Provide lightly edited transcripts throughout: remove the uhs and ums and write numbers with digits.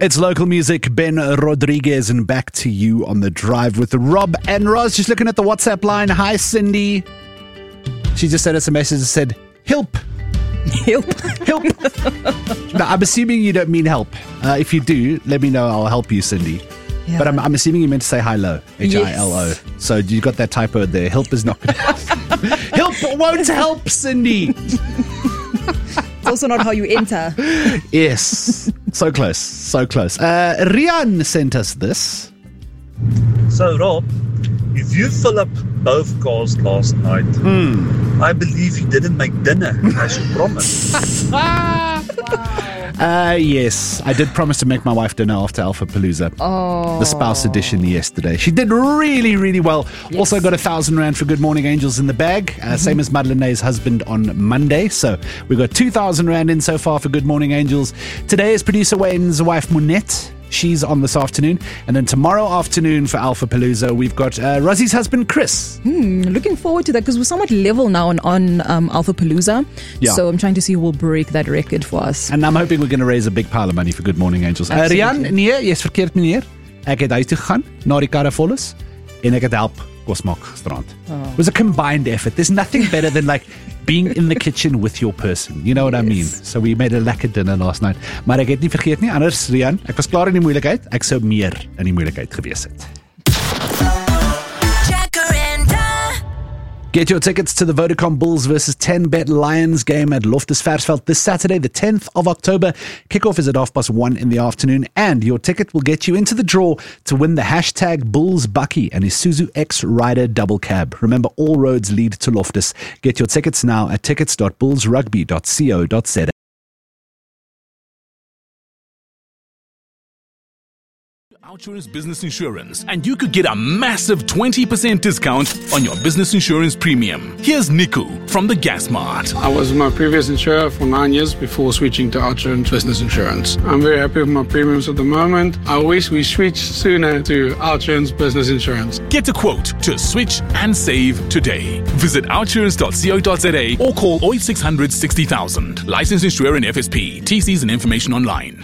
It's local music. Ben Rodriguez, and back to you on the drive with Rob and Roz. Just looking at the WhatsApp line. Hi, Cindy. She just sent us a message that said, help. Help. No, I'm assuming you don't mean help. If you do, let me know. I'll help you, Cindy. Yeah. But I'm assuming you meant to say hi-lo. H-I-L-O. Yes. So you got that typo there. Help is not going to help won't help, Cindy. It's also not how you enter. Yes. So close. So close. Rian sent us this. So, Rob, if you fill up both cars last night, I believe you didn't make dinner as you promised. Yes, I did promise to make my wife dinner after Alpha Palooza. Oh. The spouse edition yesterday. She did really, really well. Yes. Also got 1,000 Rand for Good Morning Angels in the bag. Same as Madeleine's husband on Monday. So we got 2,000 Rand in so far for Good Morning Angels. Today is producer Wayne's wife, Monette. She's on this afternoon. And then tomorrow afternoon for Alpha Palooza, we've got Rosie's husband, Chris. Looking forward to that because we're somewhat level now on Alpha Palooza. Yeah. So I'm trying to see who will break that record for us. And I'm hoping we're going to raise a big pile of money for Good Morning Angels. Absolutely. Rian, nee, jy's verkeerd meneer. Ek het huis toe gegaan, na die karre vol is, en ek het help kos maak gisterand. It was a combined effort. There's nothing better than like being in the kitchen with your person. You know what I mean? So we made a lekker dinner last night. Maar ek het nie vergeet nie, anders Rian, ek was klaar in die moeilikheid. Ek sou meer in die moeilikheid gewees het. Get your tickets to the Vodacom Bulls versus 10-Bet Lions game at Loftus Versfeld this Saturday, the 10th of October. Kickoff is at 1:30 in the afternoon, and your ticket will get you into the draw to win the hashtag Bulls Bucky and Isuzu X Rider double cab. Remember, all roads lead to Loftus. Get your tickets now at tickets.bullsrugby.co.za. Outsurance Business Insurance, and you could get a massive 20% discount on your business insurance premium. Here's Niku from the Gas Mart. I was my previous insurer for 9 years before switching to Outsurance Business Insurance. I'm very happy with my premiums at the moment. I wish we switched sooner to Outsurance Business Insurance. Get a quote to switch and save today. Visit outsurance.co.za or call 0800 60,000. Licensed insurer and FSP. TCs and information online.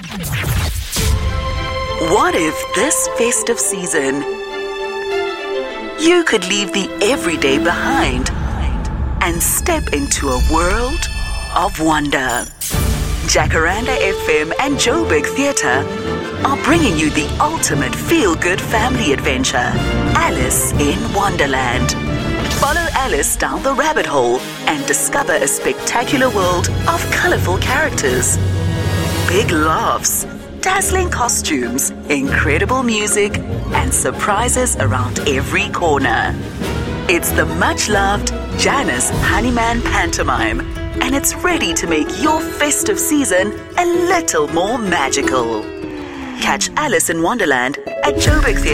What if this festive season you could leave the everyday behind and step into a world of wonder? Jacaranda FM and Joburg Theatre are bringing you the ultimate feel-good family adventure, Alice in Wonderland. Follow Alice down the rabbit hole and discover a spectacular world of colorful characters, big laughs, dazzling costumes, incredible music, and surprises around every corner. It's the much-loved Janus Honeyman Pantomime, and it's ready to make your festive season a little more magical. Catch Alice in Wonderland at Joburg Theatre.